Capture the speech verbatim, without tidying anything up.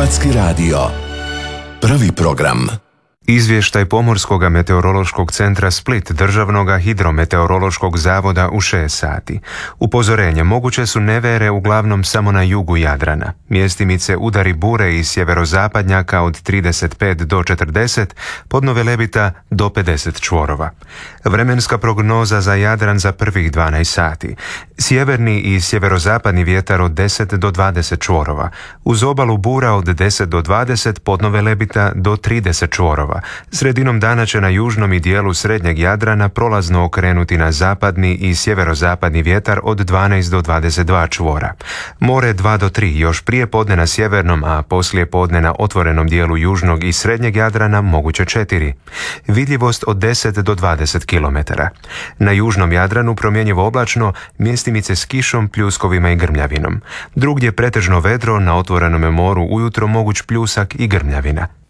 Hrvatski radio. Prvi program. Izvještaj Pomorskog meteorološkog centra Split, Državnog hidrometeorološkog zavoda u šest sati. Upozorenje, moguće su nevere uglavnom samo na jugu Jadrana. Mjestimice udari bure iz sjeverozapadnjaka od trideset pet do četrdeset, podno Velebita do pedeset čvorova. Vremenska prognoza za Jadran za prvih dvanaest sati. Sjeverni i sjeverozapadni vjetar od deset do dvadeset čvorova. Uz obalu bura od deset do dvadeset, podno Velebita do trideset čvorova. Sredinom dana će na južnom i dijelu srednjeg Jadrana prolazno okrenuti na zapadni i sjeverozapadni vjetar od dvanaest do dvadeset dva čvora. More dva do tri, još prije podne na sjevernom, a poslije podne na otvorenom dijelu južnog i srednjeg Jadrana moguće četiri. Vidljivost od deset do dvadeset kilometara. Na južnom Jadranu promjenjivo oblačno, mjestimice s kišom, pljuskovima i grmljavinom. Drugdje pretežno vedro, na otvorenome moru ujutro moguć pljusak i grmljavina.